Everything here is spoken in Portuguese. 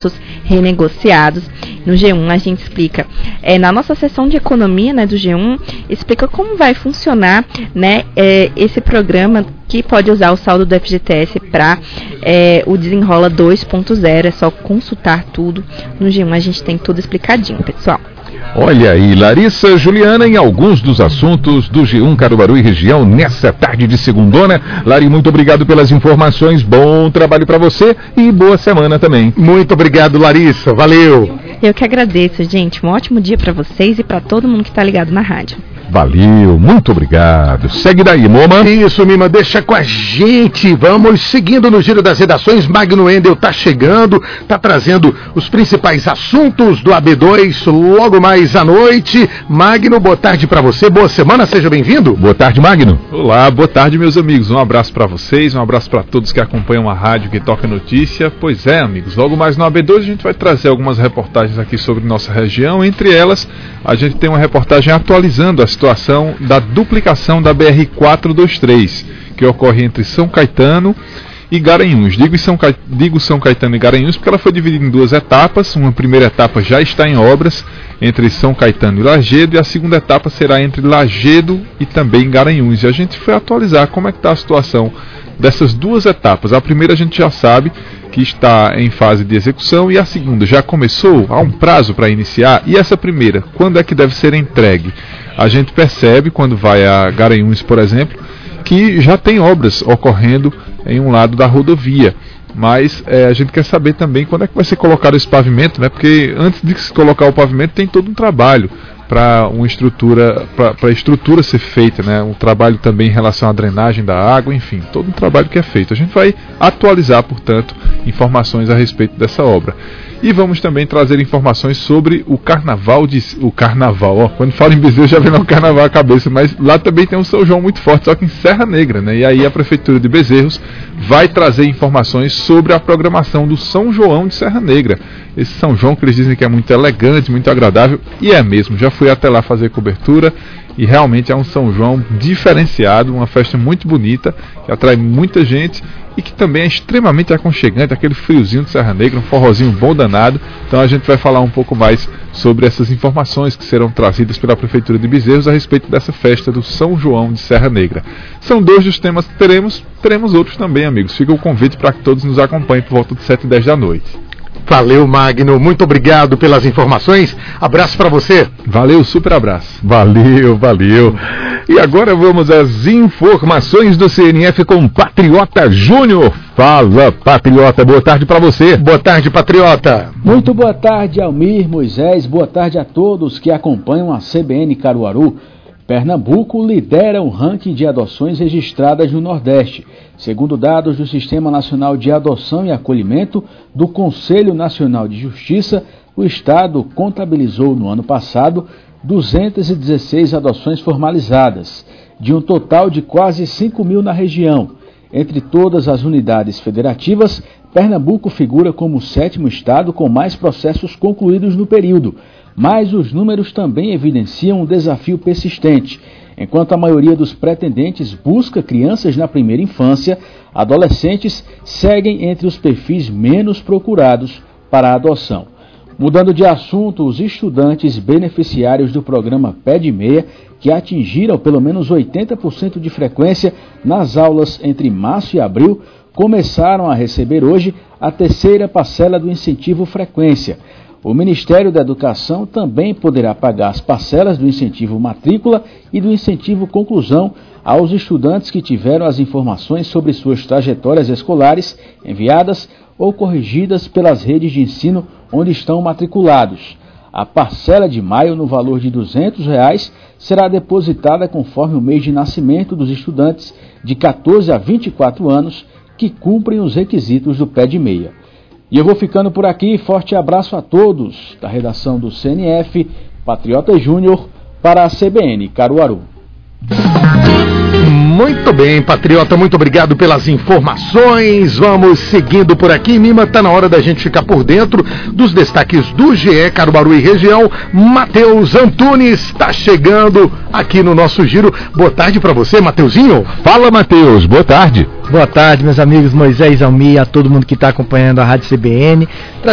renegociados. No G1 a gente explica, na nossa seção de economia, né, do G1, explica como vai funcionar, né, esse programa que pode usar o saldo do FGTS para o Desenrola 2.0, é só consultar tudo. No G1 a gente tem tudo explicadinho, pessoal. Olha aí, Larissa Juliana, em alguns dos assuntos do G1 Caruaru e região, nessa tarde de segundona. Lari, muito obrigado pelas informações, bom trabalho para você e boa semana também. Muito obrigado, Larissa, valeu. Eu que agradeço, gente, um ótimo dia para vocês e para todo mundo que está ligado na rádio. Valeu, muito obrigado. Segue daí, Moma. Isso, Mima, deixa com a gente. Vamos seguindo no giro das redações. Magno Endel tá chegando, tá trazendo os principais assuntos do AB2 logo mais à noite. Magno, boa tarde pra você, boa semana, seja bem-vindo. Boa tarde, Magno. Olá, boa tarde, meus amigos. Um abraço pra vocês, um abraço pra todos que acompanham a rádio que toca notícia. Pois é, amigos, logo mais no AB2 a gente vai trazer algumas reportagens aqui sobre nossa região. Entre elas, a gente tem uma reportagem atualizando a situação da duplicação da BR-423, que ocorre entre São Caetano e Garanhuns. Digo São Caetano e Garanhuns porque ela foi dividida em duas etapas. Uma primeira etapa já está em obras entre São Caetano e Lajedo, e a segunda etapa será entre Lajedo e também Garanhuns. E a gente foi atualizar como é que está a situação dessas duas etapas. A primeira a gente já sabe que está em fase de execução, e a segunda já começou, há um prazo para iniciar. E essa primeira, quando é que deve ser entregue? A gente percebe, quando vai a Garanhuns, por exemplo, que já tem obras ocorrendo em um lado da rodovia. Mas a gente quer saber também quando é que vai ser colocado esse pavimento, né? Porque antes de se colocar o pavimento tem todo um trabalho para uma estrutura, para a estrutura ser feita, né? Um trabalho também em relação à drenagem da água, enfim, todo um trabalho que é feito. A gente vai atualizar, portanto, informações a respeito dessa obra. E vamos também trazer informações sobre o carnaval, quando falo em Bezerros já vem no carnaval à cabeça, mas lá também tem um São João muito forte, só que em Serra Negra, né? E aí a Prefeitura de Bezerros vai trazer informações sobre a programação do São João de Serra Negra. Esse São João que eles dizem que é muito elegante, muito agradável, e é mesmo, já fui até lá fazer cobertura, e realmente é um São João diferenciado, uma festa muito bonita, que atrai muita gente, e que também é extremamente aconchegante, aquele friozinho de Serra Negra, um forrozinho bom danado. Então a gente vai falar um pouco mais sobre essas informações que serão trazidas pela Prefeitura de Bezerros a respeito dessa festa do São João de Serra Negra. São dois dos temas que teremos outros também, amigos. Fica o convite para que todos nos acompanhem por volta de 7h10 da noite. Valeu, Magno, muito obrigado pelas informações, abraço para você. Valeu, super abraço. Valeu. E agora vamos às informações do CNF com Patriota Júnior. Fala, Patriota, boa tarde para você. Boa tarde, Patriota. Muito boa tarde, Almir, Moisés, boa tarde a todos que acompanham a CBN Caruaru. Pernambuco lidera o ranking de adoções registradas no Nordeste. Segundo dados do Sistema Nacional de Adoção e Acolhimento do Conselho Nacional de Justiça, o Estado contabilizou no ano passado 216 adoções formalizadas, de um total de quase 5 mil na região. Entre todas as unidades federativas, Pernambuco figura como o 7º estado com mais processos concluídos no período, mas os números também evidenciam um desafio persistente. Enquanto a maioria dos pretendentes busca crianças na primeira infância, adolescentes seguem entre os perfis menos procurados para a adoção. Mudando de assunto, os estudantes beneficiários do programa Pé de Meia, que atingiram pelo menos 80% de frequência nas aulas entre março e abril, começaram a receber hoje a terceira parcela do incentivo frequência. O Ministério da Educação também poderá pagar as parcelas do incentivo matrícula e do incentivo conclusão aos estudantes que tiveram as informações sobre suas trajetórias escolares enviadas ou corrigidas pelas redes de ensino onde estão matriculados. A parcela de maio, no valor de R$ 200, será depositada conforme o mês de nascimento dos estudantes de 14 a 24 anos que cumprem os requisitos do Pé de Meia. E eu vou ficando por aqui. Forte abraço a todos da redação do CNF, Patriota Júnior, para a CBN Caruaru. Muito bem, Patriota, muito obrigado pelas informações. Vamos seguindo por aqui. Mima, tá na hora da gente ficar por dentro dos destaques do GE Caruaru e região. Matheus Antunes está chegando aqui no nosso giro. Boa tarde para você, Mateuzinho. Fala, Matheus, boa tarde. Boa tarde, meus amigos Moisés, Almir, a todo mundo que está acompanhando a Rádio CBN.